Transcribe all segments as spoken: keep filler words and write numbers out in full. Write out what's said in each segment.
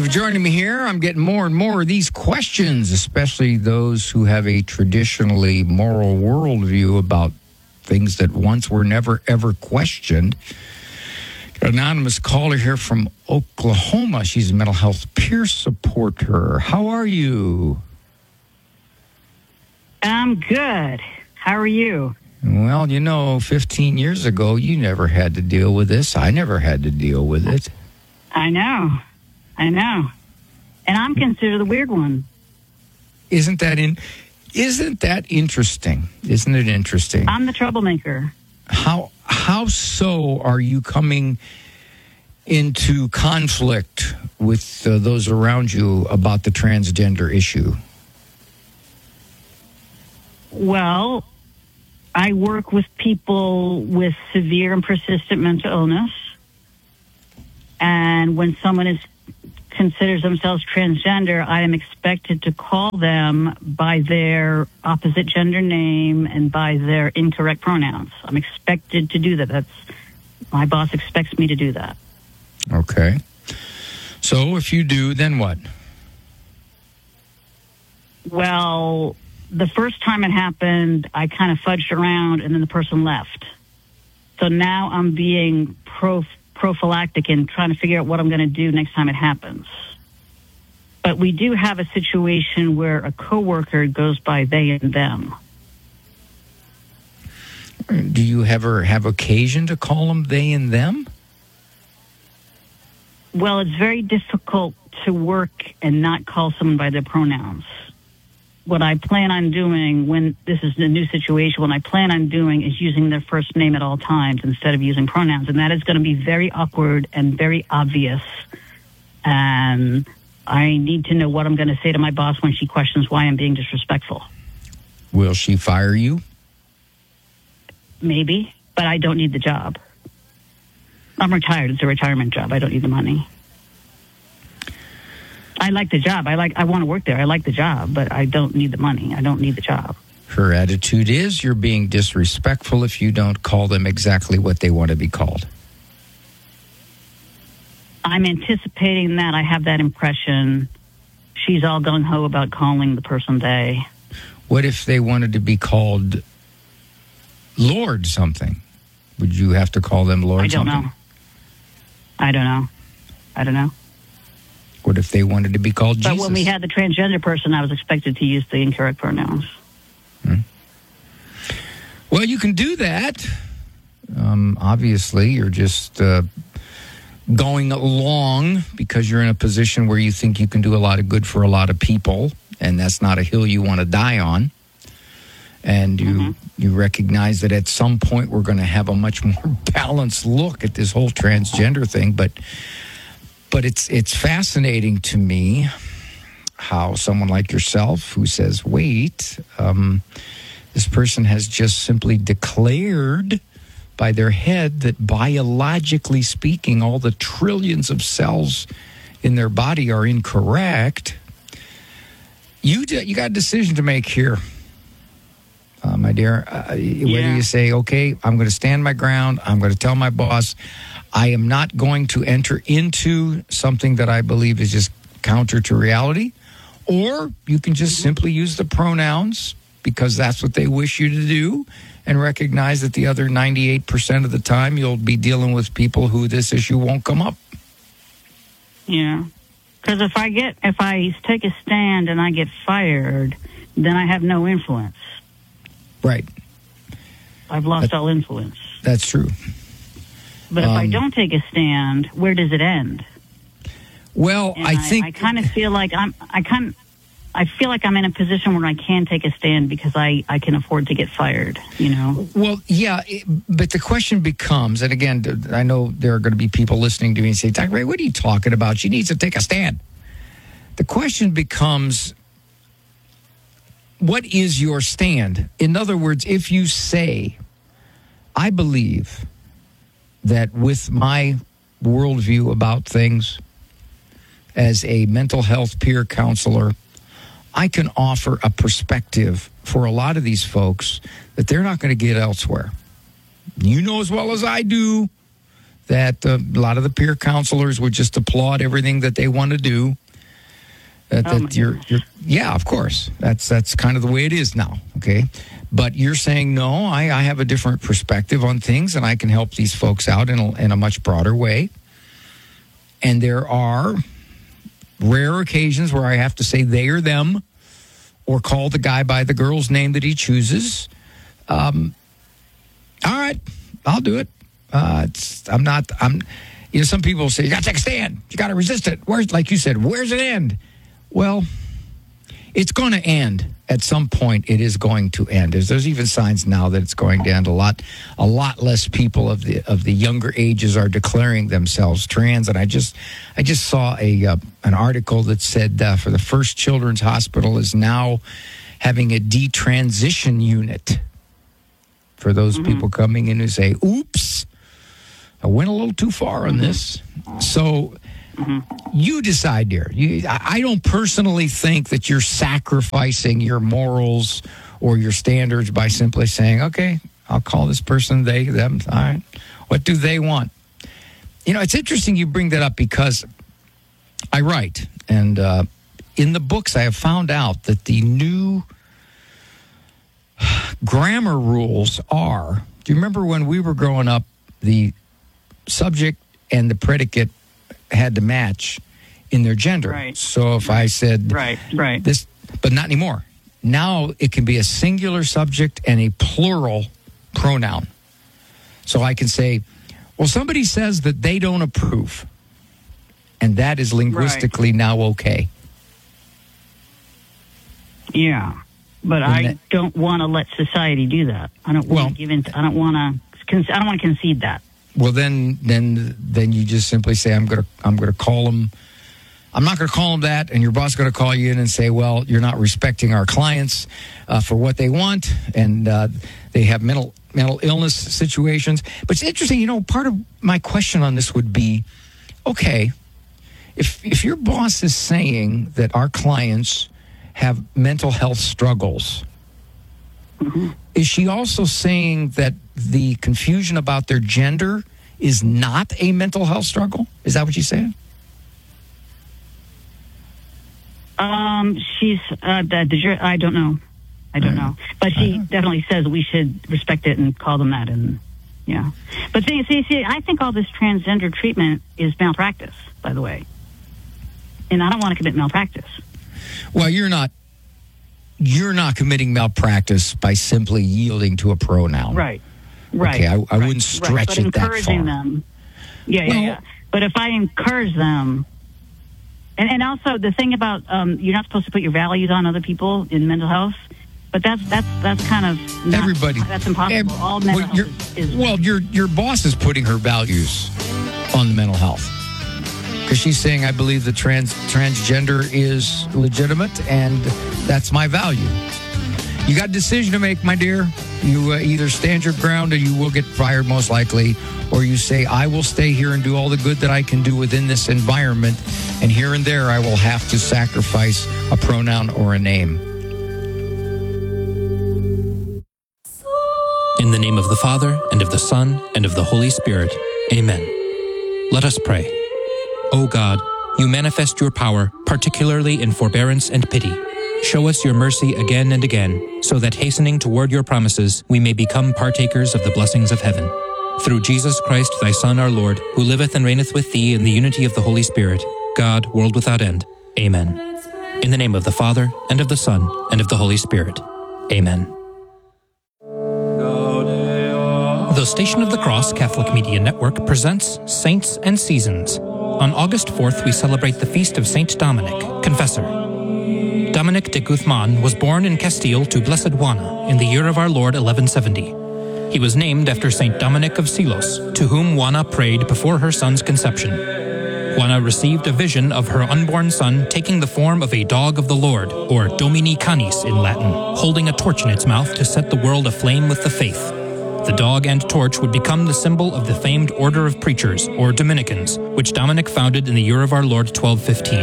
joining me here. I'm getting more and more of these questions, especially those who have a traditionally moral worldview about things that once were never, ever questioned. Anonymous caller here from Oklahoma. She's a mental health peer supporter. How are you? I'm good. How are you? Well, you know, fifteen years ago, you never had to deal with this. I never had to deal with it. I know. I know. And I'm considered the weird one. Isn't that in? Isn't that interesting? Isn't it interesting? I'm the troublemaker. How how so are you coming into conflict with uh, those around you about the transgender issue? Well, I work with people with severe and persistent mental illness. And when someone is considers themselves transgender, I am expected to call them by their opposite gender name and by their incorrect pronouns. I'm expected to do that. That's my boss expects me to do that. Okay. So if you do, then what? Well, the first time it happened, I kind of fudged around and then the person left. So now I'm being pro prophylactic and trying to figure out what I'm going to do next time it happens. But we do have a situation where a coworker goes by they and them. Do you ever have occasion to call them they and them? Well, it's very difficult to work and not call someone by their pronouns. What I plan on doing when this is a new situation, what I plan on doing is using their first name at all times instead of using pronouns. And that is going to be very awkward and very obvious. And I need to know what I'm going to say to my boss when she questions why I'm being disrespectful. Will she fire you? Maybe, but I don't need the job. I'm retired. It's a retirement job. I don't need the money. I like the job. I like. I want to work there. I like the job, but I don't need the money. I don't need the job. Her attitude is you're being disrespectful if you don't call them exactly what they want to be called. I'm anticipating that. I have that impression. She's all gung-ho about calling the person they. What if they wanted to be called Lord something? Would you have to call them Lord I don't something? know. I don't know. I don't know. What if they wanted to be called Jesus? But when we had the transgender person, I was expected to use the incorrect pronouns. Hmm. Well, you can do that. Um, obviously, you're just uh, going along because you're in a position where you think you can do a lot of good for a lot of people, and that's not a hill you want to die on. And you mm-hmm. you recognize that at some point we're going to have a much more balanced look at this whole transgender thing, but but it's it's fascinating to me how someone like yourself who says, wait, um, this person has just simply declared by their head that biologically speaking, all the trillions of cells in their body are incorrect. You you got a decision to make here. Uh, my dear, uh, yeah. whether you say, okay, I'm going to stand my ground, I'm going to tell my boss, I am not going to enter into something that I believe is just counter to reality, or you can just mm-hmm. simply use the pronouns because that's what they wish you to do and recognize that the other ninety-eight percent of the time you'll be dealing with people who this issue won't come up. Yeah, because if I get, if I take a stand and I get fired, then I have no influence. Right. I've lost that, all influence. That's true. But if um, I don't take a stand, where does it end? Well, and I, I think I kind of feel like I'm. I kind. I feel like I'm in a position where I can take a stand because I, I can afford to get fired. You know. Well, yeah, it, but the question becomes, and again, I know there are going to be people listening to me and say, "Doc Ray, what are you talking about? She needs to take a stand." The question becomes, what is your stand? In other words, if you say, I believe that with my worldview about things as a mental health peer counselor, I can offer a perspective for a lot of these folks that they're not going to get elsewhere. You know as well as I do that uh, a lot of the peer counselors would just applaud everything that they want to do. That, Oh, that you're, you're, yeah, of course. That's that's kind of the way it is now. Okay, but you're saying no. I, I have a different perspective on things, and I can help these folks out in a, in a much broader way. And there are rare occasions where I have to say they or them, or call the guy by the girl's name that he chooses. Um, all right, I'll do it. Uh, it's, I'm not. I'm. You know, some people say you got to take a stand. You got to resist it. Where's, like you said, where's it end? Well, it's going to end at some point. It is going to end. There's, there's even signs now that it's going to end. A lot, a lot less people of the of the younger ages are declaring themselves trans. And I just, I just saw a uh, an article that said uh, for the First Children's Hospital is now having a detransition unit for those mm-hmm. people coming in who say, "Oops, I went a little too far on mm-hmm. this." So. Mm-hmm. You decide, dear. You, I don't personally think that you're sacrificing your morals or your standards by simply saying, okay, I'll call this person they, them. All right. What do they want? You know, it's interesting you bring that up because I write. And uh, in the books, I have found out that the new grammar rules are, do you remember when we were growing up, the subject and the predicate had to match in their gender. Right. So if I said right, right. this, but not anymore. Now it can be a singular subject and a plural pronoun. So I can say, well, somebody says that they don't approve. And that is linguistically right. now okay. Yeah. But and I that, don't want to let society do that. I don't want well, to give in to, I don't want to I don't want to concede that. Well, then, then, then you just simply say, "I'm going to, I'm going to call them. I'm not going to call them that." And your boss is going to call you in and say, "Well, you're not respecting our clients uh, for what they want, and uh, they have mental mental illness situations." But it's interesting, you know. Part of my question on this would be, okay, if if your boss is saying that our clients have mental health struggles. Mm-hmm. Is she also saying that the confusion about their gender is not a mental health struggle? Is that what she's saying? Um, she's, uh, the, the, I don't know. I don't know. But she definitely says we should respect it and call them that. And yeah. But see, see, see, I think all this transgender treatment is malpractice, by the way. And I don't want to commit malpractice. Well, you're not. You're not committing malpractice by simply yielding to a pronoun. Right. Right. Okay, I, I right, wouldn't stretch right. But it that far. encouraging them. Yeah, well, yeah, yeah. But if I encourage them, and, and also the thing about um, you're not supposed to put your values on other people in mental health, but that's that's that's kind of not, everybody. That's impossible. Every, All mental well, health is, is well, your your boss is putting her values on the mental health. Because she's saying, I believe the trans transgender is legitimate, and that's my value. You got a decision to make, my dear. You uh, either stand your ground, or you will get fired most likely, or you say, I will stay here and do all the good that I can do within this environment, and here and there I will have to sacrifice a pronoun or a name. In the name of the Father, and of the Son, and of the Holy Spirit. Amen. Let us pray. O God, you manifest your power, particularly in forbearance and pity. Show us your mercy again and again, so that hastening toward your promises, we may become partakers of the blessings of heaven. Through Jesus Christ, thy Son, our Lord, who liveth and reigneth with thee in the unity of the Holy Spirit, God, world without end. Amen. In the name of the Father, and of the Son, and of the Holy Spirit. Amen. The Station of the Cross Catholic Media Network presents Saints and Seasons. On August fourth, we celebrate the feast of Saint Dominic, Confessor. Dominic de Guzman was born in Castile to Blessed Juana in the year of our Lord eleven seventy. He was named after Saint Dominic of Silos, to whom Juana prayed before her son's conception. Juana received a vision of her unborn son taking the form of a dog of the Lord, or Domini Canis in Latin, holding a torch in its mouth to set the world aflame with the faith. The dog and torch would become the symbol of the famed Order of Preachers, or Dominicans, which Dominic founded in the year of our Lord twelve fifteen.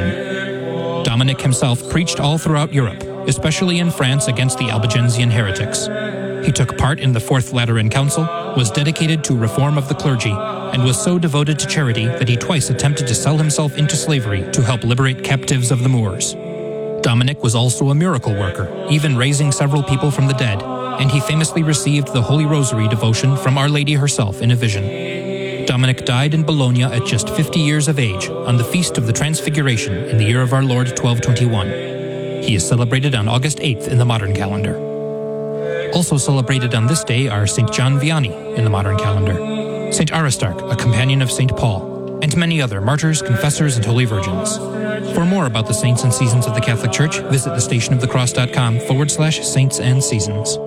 Dominic himself preached all throughout Europe, especially in France against the Albigensian heretics. He took part in the Fourth Lateran Council, was dedicated to reform of the clergy, and was so devoted to charity that he twice attempted to sell himself into slavery to help liberate captives of the Moors. Dominic was also a miracle worker, even raising several people from the dead, and he famously received the Holy Rosary devotion from Our Lady herself in a vision. Dominic died in Bologna at just fifty years of age on the Feast of the Transfiguration in the year of our Lord twelve twenty-one. He is celebrated on August eighth in the modern calendar. Also celebrated on this day are Saint John Vianney in the modern calendar, Saint Aristarch, a companion of Saint Paul, and many other martyrs, confessors, and holy virgins. For more about the saints and seasons of the Catholic Church, visit thestationofthecross.com forward slash saints and seasons.